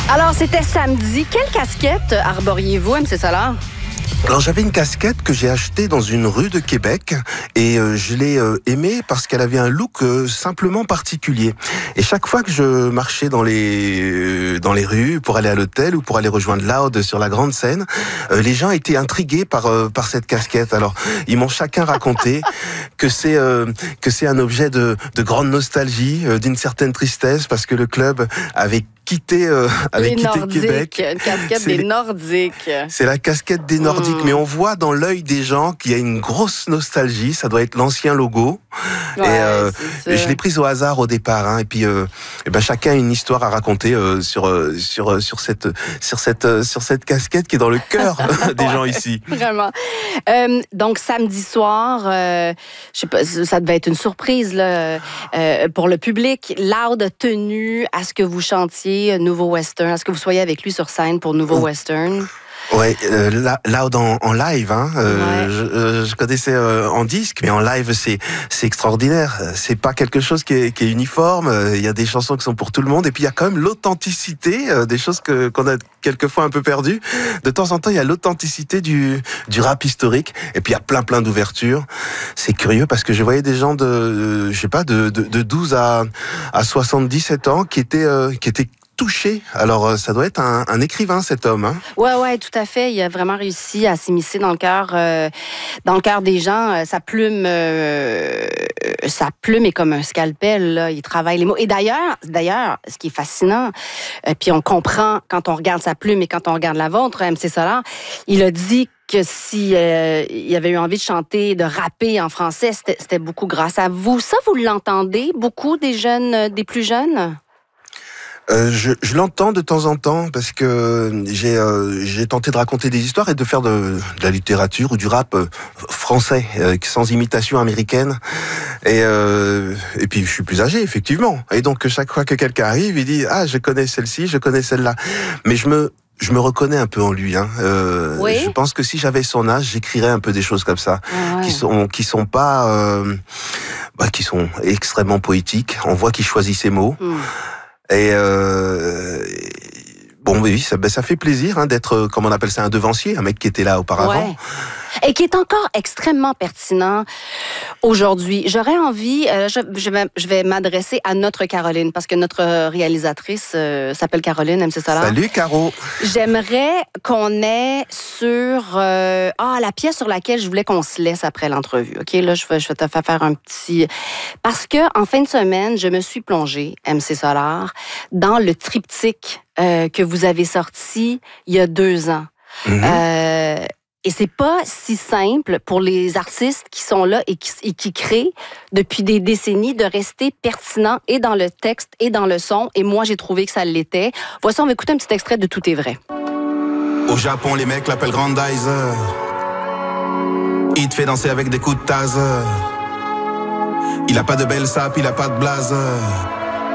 Alors, c'était samedi. Quelle casquette arboriez-vous, MC Solar? Alors j'avais une casquette que j'ai achetée dans une rue de Québec et je l'ai aimée parce qu'elle avait un look simplement particulier. Et chaque fois que je marchais dans les rues pour aller à l'hôtel ou pour aller rejoindre Loud sur la grande scène, les gens étaient intrigués par cette casquette. Alors ils m'ont chacun raconté que c'est un objet de grande nostalgie, d'une certaine tristesse parce que le club avait quitté Québec. Une casquette des Nordiques. C'est la casquette des Nordiques, mais on voit dans l'œil des gens qu'il y a une grosse nostalgie. Ça doit être l'ancien logo. Ouais, et je l'ai prise au hasard au départ. Hein, et puis, chacun a une histoire à raconter sur cette casquette qui est dans le cœur des gens ici. Vraiment. Donc samedi soir, je sais pas, ça devait être une surprise là, pour le public. Loud a tenu à ce que vous chantiez Nouveau Western, à ce que vous soyez avec lui sur scène pour Nouveau Western. Ouais, Loud en live, hein. Je connaissais en disque, mais en live c'est extraordinaire. C'est pas quelque chose qui est uniforme. Il y a des chansons qui sont pour tout le monde, et puis il y a quand même l'authenticité, des choses qu'on a quelquefois un peu perdues. De temps en temps, il y a l'authenticité du rap historique, et puis il y a plein d'ouvertures. C'est curieux parce que je voyais des gens de 12 à 77 ans qui étaient touché. Alors, ça doit être un écrivain, cet homme. Hein? Ouais, tout à fait. Il a vraiment réussi à s'immiscer dans le cœur des gens. Sa plume est comme un scalpel. Là. Il travaille les mots. Et d'ailleurs, ce qui est fascinant, puis on comprend quand on regarde sa plume et quand on regarde la vôtre, MC Solar, il a dit que si il avait eu envie de chanter, de rapper en français, c'était beaucoup grâce à vous. Ça, vous l'entendez beaucoup des plus jeunes? Je l'entends de temps en temps parce que j'ai tenté de raconter des histoires et de faire de la littérature ou du rap français sans imitation américaine. Et puis je suis plus âgé, effectivement. Et donc chaque fois que quelqu'un arrive, il dit « Ah, je connais celle-ci, je connais celle-là ». Mais je me reconnais un peu en lui. Hein. Oui? Je pense que si j'avais son âge, j'écrirais un peu des choses comme ça, qui sont pas, qui sont extrêmement poétiques. On voit qu'il choisit ses mots. Et oui, ça fait plaisir d'être, comme on appelle ça, un devancier, un mec qui était là auparavant. Ouais. Et qui est encore extrêmement pertinent aujourd'hui. J'aurais envie, je vais m'adresser à notre Caroline, parce que notre réalisatrice s'appelle Caroline, MC Solar. Salut, Caro! J'aimerais qu'on ait sur la pièce sur laquelle je voulais qu'on se laisse après l'entrevue. OK, là, je vais te faire un petit... Parce que en fin de semaine, je me suis plongée, MC Solar, dans le triptyque que vous avez sorti il y a 2 ans. Et c'est pas si simple pour les artistes qui sont là et qui créent depuis des décennies de rester pertinents et dans le texte et dans le son. Et moi, j'ai trouvé que ça l'était. Voici, on va écouter un petit extrait de Tout est vrai. Au Japon, les mecs l'appellent Grandizer. Il te fait danser avec des coups de taser. Il a pas de belle sape, il a pas de blazer.